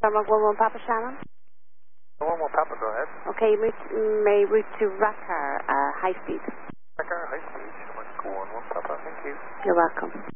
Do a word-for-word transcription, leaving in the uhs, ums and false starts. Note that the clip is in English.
Tarmac one one Papa Shannon. one one Papa, go ahead. Okay, you may, may route to Rakkar, uh, high speed. Rakkar, high speed. one one Papa, thank you. You're welcome.